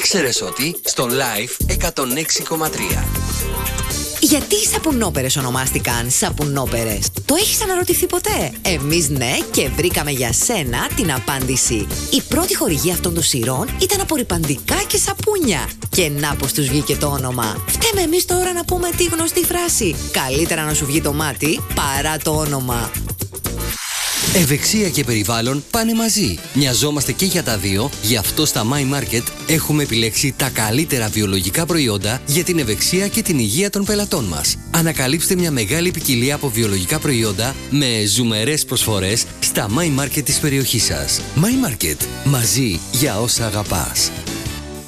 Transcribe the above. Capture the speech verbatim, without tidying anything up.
Ήξερες ότι στο Live εκατόν έξι κόμμα τρία. Γιατί οι σαπουνόπερες ονομάστηκαν σαπουνόπερες? Το έχεις αναρωτηθεί ποτέ? Εμείς ναι, και βρήκαμε για σένα την απάντηση. Η πρώτη χορηγία αυτών των σειρών ήταν απορρυπαντικά και σαπούνια. Και να πως τους βγήκε το όνομα. Φταίμε εμείς τώρα να πούμε τη γνωστή φράση: καλύτερα να σου βγει το μάτι παρά το όνομα. Ευεξία και περιβάλλον πάνε μαζί. Μοιαζόμαστε και για τα δύο, γι' αυτό στα My Market έχουμε επιλέξει τα καλύτερα βιολογικά προϊόντα για την ευεξία και την υγεία των πελατών μας. Ανακαλύψτε μια μεγάλη ποικιλία από βιολογικά προϊόντα με ζουμερές προσφορές στα My Market της περιοχής σας. My Market. Μαζί για όσα αγαπάς.